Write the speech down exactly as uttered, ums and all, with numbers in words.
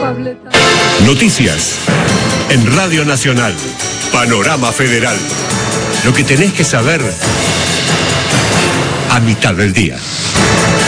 amable. Noticias en Radio Nacional. Panorama Federal. Lo que tenés que saber a mitad del día.